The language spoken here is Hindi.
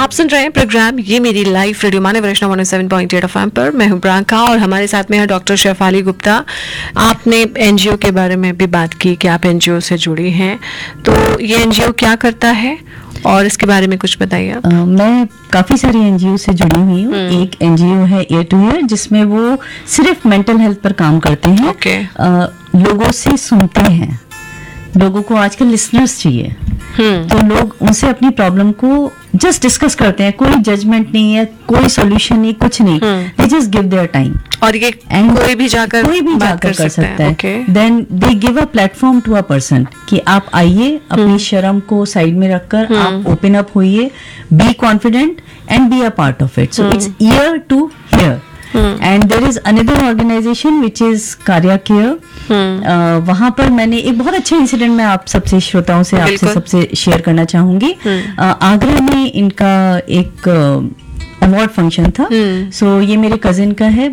आप सुन रहे हैं प्रोग्राम ये मेरी लाइफ रेडियो माने वैष्णव 107.8 एफएम पर। मैं हूं प्रियंका और हमारे साथ में है डॉक्टर शेफाली गुप्ता। आपने एनजीओ के बारे में भी बात की कि आप एनजीओ से जुड़ी हैं, तो ये एनजीओ क्या करता है और इसके बारे में कुछ बताइए आप। मैं काफ़ी सारी एनजीओ से जुड़ी हुई हूँ। एक एनजीओ है ईयर टू ईयर, जिसमें वो सिर्फ मेंटल हेल्थ पर काम करते हैं। ओके। लोगों से सुनते हैं, लोगों को आजकल लिसनर्स चाहिए, तो लोग उनसे अपनी प्रॉब्लम को जस्ट डिस्कस करते हैं। कोई जजमेंट नहीं है, कोई सॉल्यूशन नहीं, कुछ नहीं, they just give their time. और ये कोई भी जाकर कर सकता है। Then they give a platform to a person कि आप आइए, अपनी शर्म को साइड में रखकर आप ओपन अप होइए, be confident and be a part of it. So it's year to here. And there is another organisation which is कार्या केयर। वहां पर मैंने एक बहुत अच्छा इंसिडेंट मैं आप सबसे श्रोताओं से आपसे सबसे शेयर करना चाहूंगी। आगरा में इनका एक अवार्ड फंक्शन था। सो ये मेरे कजिन का है,